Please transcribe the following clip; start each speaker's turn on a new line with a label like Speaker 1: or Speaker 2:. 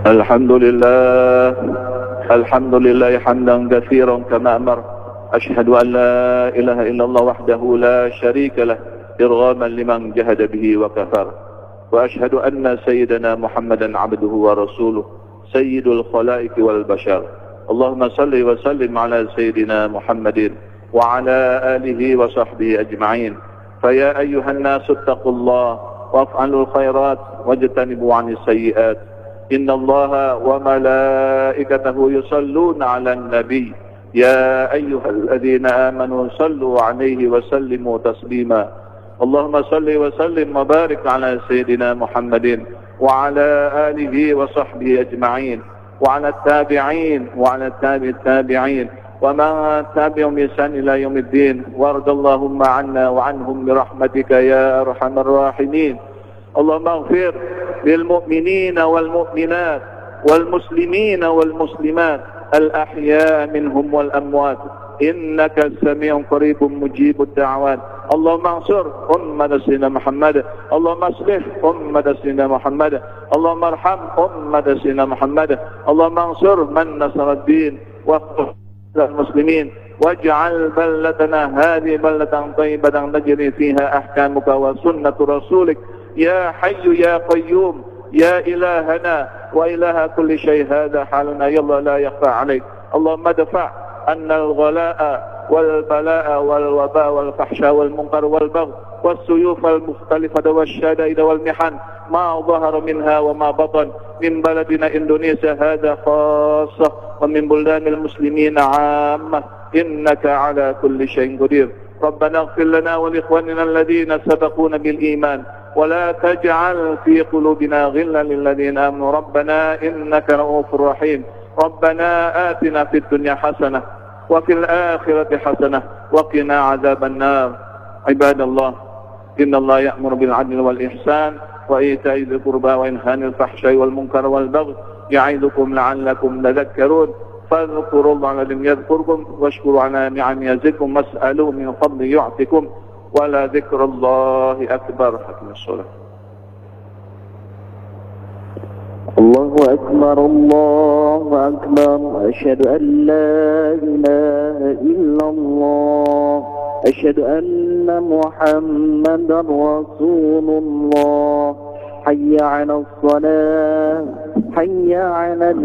Speaker 1: الحمد لله الحمد لله حمدا كثيرا كما أمر. أشهد أن لا إله إلا الله وحده لا شريك له إرغاما لمن جهد به وكفر. وأشهد أن سيدنا محمدا عبده ورسوله سيد الخلائق والبشر. اللهم صل وسلم على سيدنا محمد وعلى آله وصحبه أجمعين. فيا أيها الناس اتقوا الله وافعلوا الخيرات واجتنبوا عن السيئات. إن الله وملائكته يصلون على النبي يا أيها الذين آمنوا صلوا عليه وسلموا تسليما. اللهم صل وسلم وبارك على سيدنا محمد وعلى آله وصحبه أجمعين وعلى التابعين وعلى التابعين ومن تابعهم بإحسان إلى يوم الدين. وارض اللهم عنا وعنهم برحمتك يا أرحم الراحمين. اللهم اغفر للمؤمنين والمؤمنات والمسلمين والمسلمات الأحياء منهم والأموات إنك سميع قريب مجيب الدعوات. اللهم انصر أمة سيدنا محمد. اللهم اصلح أمة سيدنا محمد. اللهم ارحم أمة سيدنا محمد. اللهم انصر من نصر الدين واغفر للمسلمين واجعل بلدنا هذه بلدة طيبة تجري فيها أحكامك وسنة رسولك يا حي يا قيوم يا إلهنا وإله كل شيء. هذا حالنا يلا لا يخفى عليك. اللهم ادفع أن الغلاء والبلاء والوباء والفحشاء والمنكر والبغي والسيوف المختلفة والشدائد والمحن ما ظهر منها وما بطن من بلدنا إندونيسيا هذا خاصة ومن بلدان المسلمين عامة إنك على كل شيء قدير. ربنا اغفر لنا ولإخواننا الذين سبقونا بالإيمان ولا تجعل في قلوبنا غلا للذين آمنوا ربنا إنك رؤوف رحيم. ربنا آتنا في الدنيا حسنة وفي الآخرة حسنة وقنا عذاب النار. عباد الله إن الله يأمر بالعدل والإحسان وإيتاء ذي القربى وينهى عن الفحشاء والمنكر والبغي يعظكم لعلكم تذكرون. فاذكروا الله الذي يذكركم واشكروا على نعم يزدكم واسألوه من فضل يعطكم ولا ذكر الله أكبر. حكم الصلاة.
Speaker 2: الله أكبر الله أكبر. أشهد أن لا إله إلا الله. أشهد أن محمدا رسول الله. حي على الصلاة حي على